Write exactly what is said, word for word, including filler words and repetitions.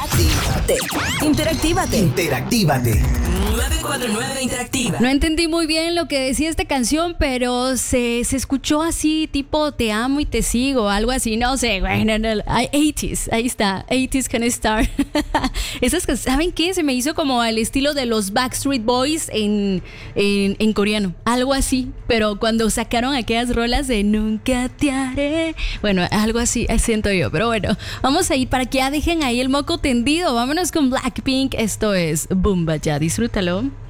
Actívate. Interactívate. Interactívate. nueve cuatro nueve Interactiva. No entendí muy bien lo que decía esta canción, pero se, se escuchó así, tipo te amo y te sigo, algo así, no sé, bueno, no, no, eighties, ahí está, eighties can start. Esas que, ¿saben qué? Se me hizo como al estilo de los Backstreet Boys en, en, en coreano, algo así, pero cuando sacaron aquellas rolas de Nunca te haré, bueno, algo así, siento yo, pero bueno, vamos a ir para que ya dejen ahí el moco tendido, vámonos con Blackpink, esto es Boomba, ya disfrútalo.